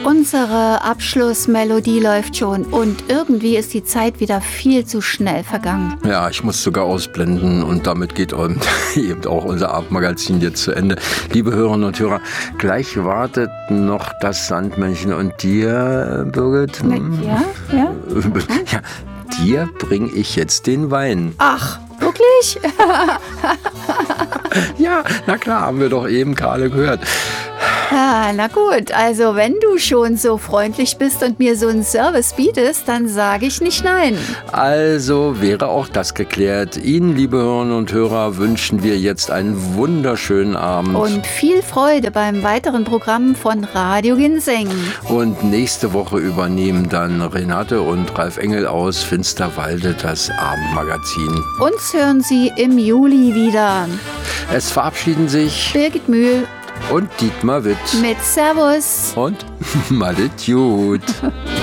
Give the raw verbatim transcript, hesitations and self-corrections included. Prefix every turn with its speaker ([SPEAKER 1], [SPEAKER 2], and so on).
[SPEAKER 1] Unsere Abschlussmelodie läuft schon und irgendwie ist die Zeit wieder viel zu schnell vergangen.
[SPEAKER 2] Ja, ich muss sogar ausblenden und damit geht eben auch unser Abendmagazin jetzt zu Ende. Liebe Hörerinnen und Hörer, gleich wartet noch das Sandmännchen und dir, Birgit?
[SPEAKER 1] Hm? Ja, ja.
[SPEAKER 2] Ja, dir bringe ich jetzt den Wein.
[SPEAKER 1] Ach, wirklich?
[SPEAKER 2] Ja, na klar, haben wir doch eben gerade gehört.
[SPEAKER 1] Ja, na gut, also wenn du schon so freundlich bist und mir so einen Service bietest, dann sage ich nicht nein.
[SPEAKER 2] Also wäre auch das geklärt. Ihnen, liebe Hörerinnen und Hörer, wünschen wir jetzt einen wunderschönen Abend.
[SPEAKER 1] Und viel Freude beim weiteren Programm von Radio Ginseng.
[SPEAKER 2] Und nächste Woche übernehmen dann Renate und Ralf Engel aus Finsterwalde das Abendmagazin.
[SPEAKER 1] Uns hören Sie im Juli wieder.
[SPEAKER 2] Es verabschieden sich
[SPEAKER 1] Birgit Mühl
[SPEAKER 2] und Dietmar Witt.
[SPEAKER 1] mit Servus
[SPEAKER 2] Und malet gut.